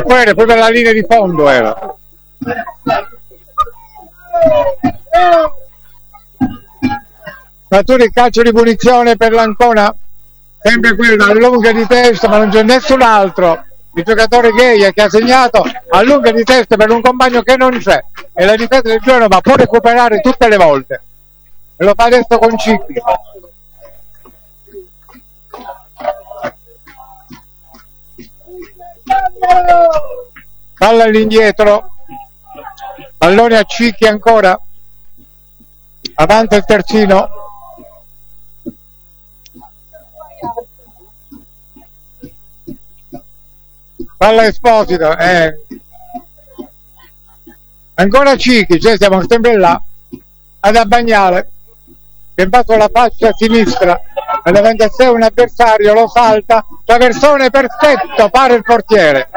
poi era proprio la linea di fondo, era. Fattura il calcio di punizione per l'Ancona, sempre quello a lunga di testa, ma non c'è nessun altro. Il giocatore Gheia che ha segnato a lunga di testa per un compagno che non c'è, e la difesa del Genova può recuperare tutte le volte, e lo fa adesso con Cicchi. Palla all'indietro, pallone a Cicchi ancora, avanti il terzino. Palla Esposito, ancora Cicchi, cioè siamo sempre là, ad Abbagnale che va con la faccia sinistra e davanti a sé un avversario, lo salta, traversone perfetto, pare il portiere.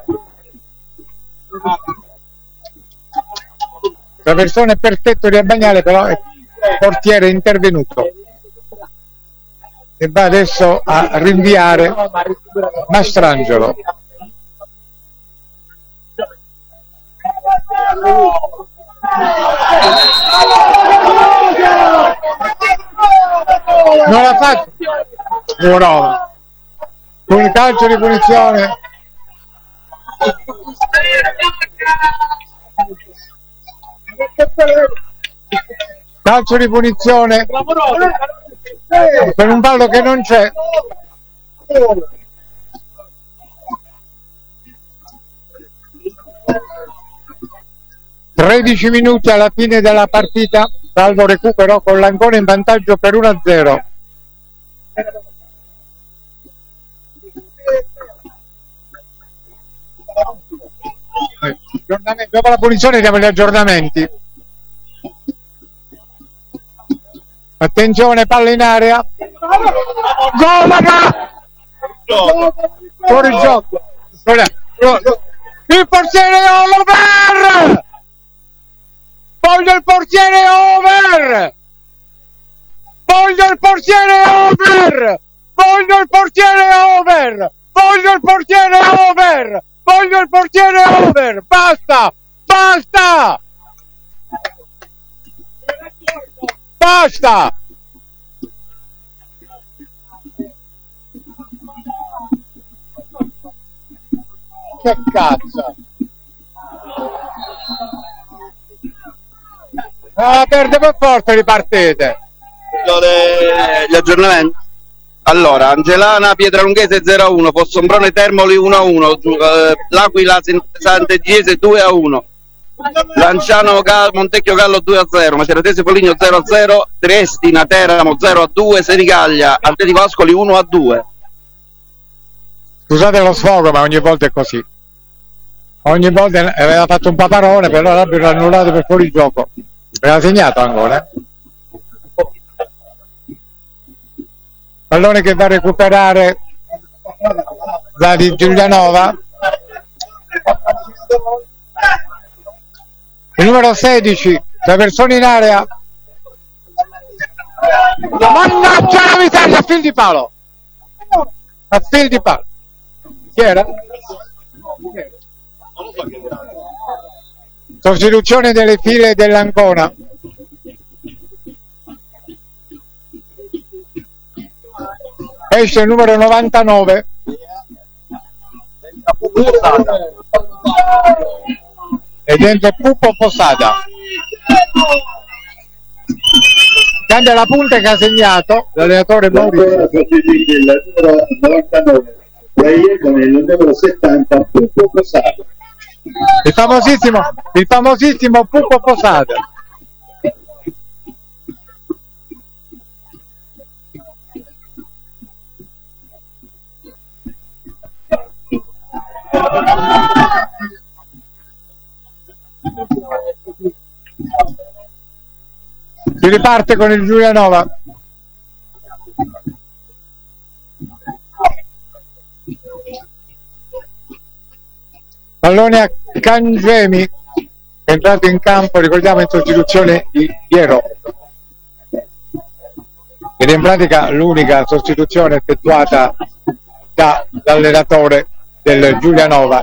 Traversone perfetto di Abbagnale, però il portiere è intervenuto e va adesso a rinviare Mastrangelo. Non la fa Buonova con il calcio di punizione. Calcio di punizione per un fallo che non c'è. 13 minuti alla fine della partita, salvo recupero con l'Ancona in vantaggio per 1-0. Dopo la punizione diamo gli aggiornamenti. Attenzione, palla in area. Gol! Fuori gioco. Il portiere over! Voglio il portiere over! Voglio il portiere over! Voglio il portiere over! Voglio il portiere over! Voglio il portiere over! Basta! Basta! Basta! Che cazzo! Ah, perde per forza, ripartite. Gli aggiornamenti. Allora, Angelana Pietralunghese 0-1, Fossombrone Termoli 1-1, L'Aquila Sant'Egiese 2-1, Lanciano Montecchio Gallo 2-0, Maceratese Foligno 0-0, Triestina Teramo 0-2, Senigallia Atletico Ascoli 1-2. Scusate lo sfogo, ma ogni volta è così. Ogni volta aveva fatto un paparone, però l'arbitro l'ha annullato per fuori gioco. Aveva segnato ancora. Pallone che va a recuperare da di Giulianova. Il numero 16, traversone in area. Mannaggia la miseria, a fil di palo. A fil di palo. Chi era? Sostituzione delle file dell'Ancona. Esce il numero 99. E dentro Pupo Posada. Cambia la punta che ha segnato l'allenatore Maurizio. Con il numero 70 Pupo Posada. Il famosissimo Pupo Posada. Si riparte con il Giulianova. Pallone a Cangemi, è entrato in campo, ricordiamo, in sostituzione di Piero, ed è in pratica l'unica sostituzione effettuata dall'allenatore del Giulianova.